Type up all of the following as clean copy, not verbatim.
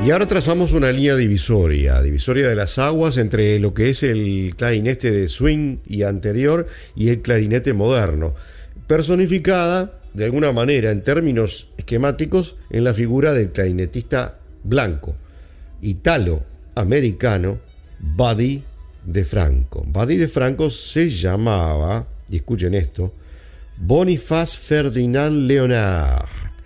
Y ahora trazamos una línea divisoria de las aguas entre lo que es el clarinete de swing y anterior y el clarinete moderno, personificada de alguna manera en términos esquemáticos en la figura del clarinetista blanco, italo-americano Buddy DeFranco. Buddy DeFranco se llamaba, y escuchen esto, Boniface Ferdinand Leonard,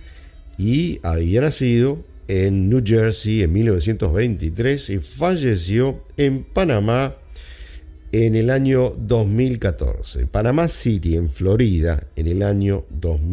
y había nacido en New Jersey en 1923 y falleció en Panamá en el año 2014. Panamá City, en Florida, en el año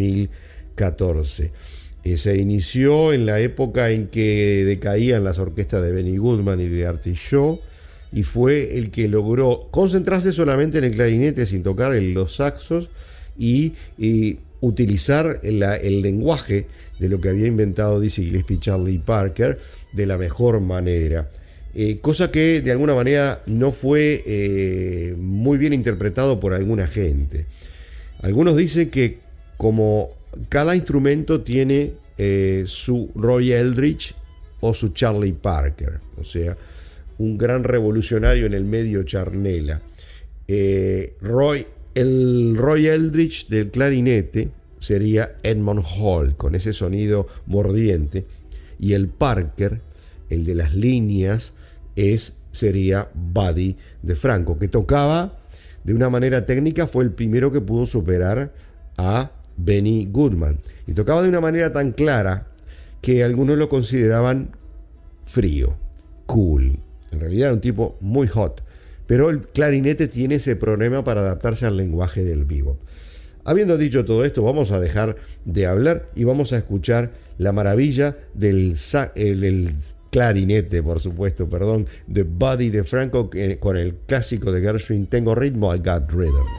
2014. Se inició en la época en que decaían las orquestas de Benny Goodman y de Artie Shaw, y fue el que logró concentrarse solamente en el clarinete sin tocar en los saxos y utilizar el lenguaje de lo que había inventado Dizzy Gillespie y Charlie Parker de la mejor manera. Cosa que de alguna manera no fue muy bien interpretado por alguna gente. Algunos dicen que como cada instrumento tiene su Roy Eldridge o su Charlie Parker, o sea, un gran revolucionario en el medio charnela. El Roy Eldridge del clarinete sería Edmond Hall, con ese sonido mordiente, y el Parker, el de las líneas, sería Buddy DeFranco, que tocaba de una manera técnica, fue el primero que pudo superar a Benny Goodman, y tocaba de una manera tan clara que algunos lo consideraban frío, cool. En realidad era un tipo muy hot, pero el clarinete tiene ese problema para adaptarse al lenguaje del bebop. Habiendo dicho todo esto, vamos a dejar de hablar y vamos a escuchar la maravilla del clarinete, por supuesto, de Buddy DeFranco, con el clásico de Gershwin, Tengo ritmo, I got rhythm.